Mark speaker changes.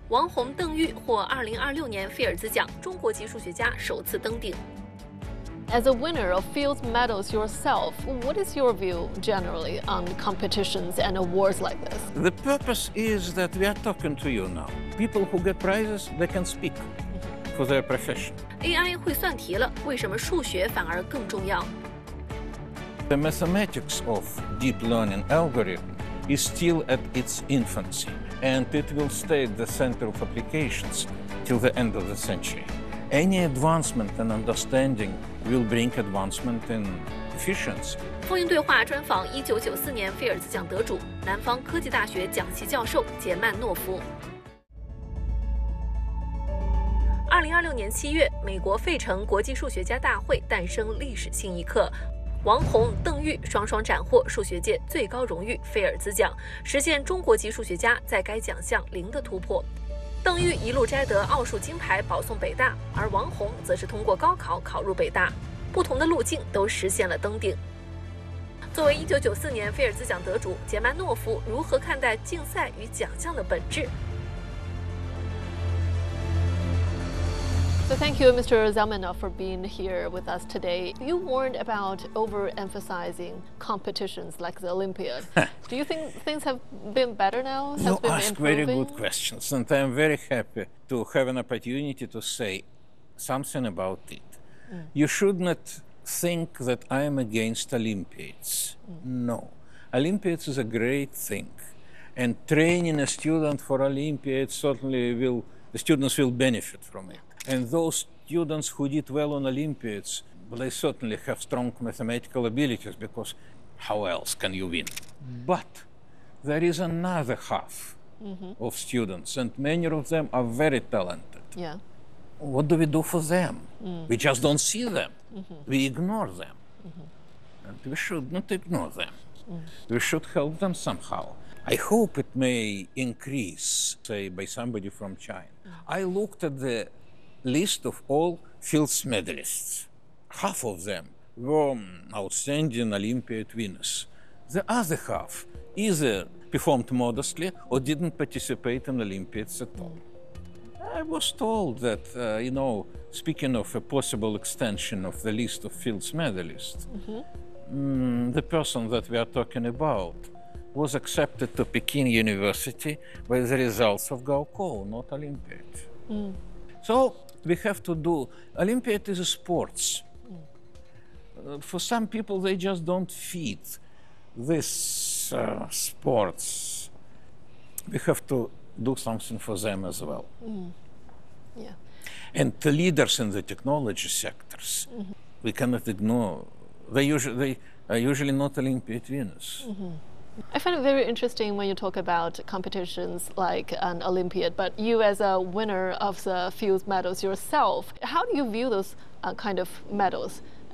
Speaker 1: 王洪、邓玉获2026年菲尔兹奖，中国籍数学家首次登顶。
Speaker 2: As a winner of Fields medals yourself, what is your view generally on competitions and awards like this?
Speaker 3: The purpose is that we are talking to you now. People who get prizes, they can speak for their profession.
Speaker 1: AI 会算题了，为什么数学反而更重要？
Speaker 3: The mathematics of deep learning algorithm is still at its infancy, and it will stay at the center of applications till the end of the century. Any advancement in understanding will bring advancement in efficiency.
Speaker 1: 风云对话专访1994年菲尔兹奖得主、南方科技大学讲席教授杰曼诺夫。2026年7月，美国费城国际数学家大会诞生历史性一刻。王洪、邓玉双双斩获数学界最高荣誉菲尔兹奖，实现中国籍数学家在该奖项零的突破。邓玉一路摘得奥数金牌，保送北大，而王洪则是通过高考考入北大，不同的路径都实现了登顶。作为1994年菲尔兹奖得主，杰曼诺夫如何看待竞赛与奖项的本质？
Speaker 2: So thank you, Mr. Zalmanov, for being here with us today. You warned about overemphasizing competitions like the Olympiad. Do you think things have been better now?
Speaker 3: You ask very good questions, and I'm very happy to have an opportunity to say something about it. You should not think that I am against Olympiads. No. Olympiads is a great thing, and training a student for Olympiads certainly the students will benefit from it. And those students who did well on Olympiads, well, they certainly have strong mathematical abilities, because how else can you win? But there is another half of students, and many of them are very talented.
Speaker 2: Yeah.
Speaker 3: What do we do for them? We just don't see them. We ignore them. And we should not ignore them. We should help them somehow. I hope it may increase, say, by somebody from China. I looked at the list of all Fields medalists. Half of them were outstanding Olympiad winners. The other half either performed modestly or didn't participate in Olympiads at all. I was told that, speaking of a possible extension of the list of Fields medalists, the person that we are talking about was accepted to Peking University by the results of Gaokao, not Olympiad. So we have to do, Olympiad is a sports. For some people, they just don't fit this sports. We have to do something for them as well.
Speaker 2: Yeah.
Speaker 3: And the leaders in the technology sectors, we cannot ignore. They are usually not Olympiad winners.
Speaker 2: I find it very interesting when you talk about competitions like an Olympiad, but you as a winner of the Fields medals yourself, how do you view those kind of medals?